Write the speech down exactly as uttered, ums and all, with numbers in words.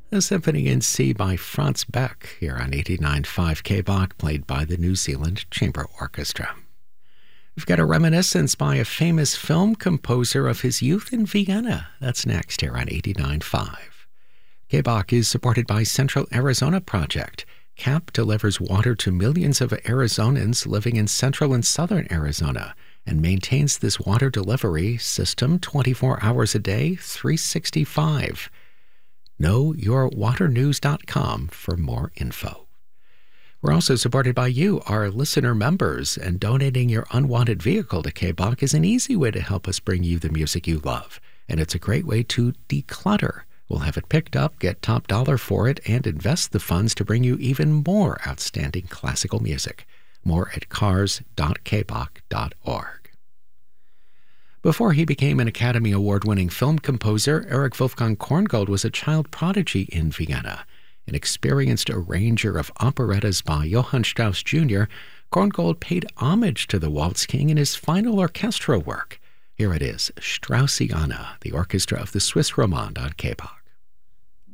A Symphony in C by Franz Beck here on eighty-nine point five K B O C, played by the New Zealand Chamber Orchestra. We've got a reminiscence by a famous film composer of his youth in Vienna. That's next here on eighty-nine point five. K B O C is supported by Central Arizona Project. C A P delivers water to millions of Arizonans living in central and southern Arizona and maintains this water delivery system twenty-four hours a day, three sixty-five. know your water news dot com for more info. We're also supported by you, our listener members, and donating your unwanted vehicle to K B O C is an easy way to help us bring you the music you love, and it's a great way to declutter. We'll have it picked up, get top dollar for it, and invest the funds to bring you even more outstanding classical music. More at cars dot k b o c dot org. Before he became an Academy Award-winning film composer, Erich Wolfgang Korngold was a child prodigy in Vienna. An experienced arranger of operettas by Johann Strauss Junior, Korngold paid homage to the Waltz King in his final orchestral work. Here it is, Straussiana, the orchestra of the Swiss Romande on K B O C.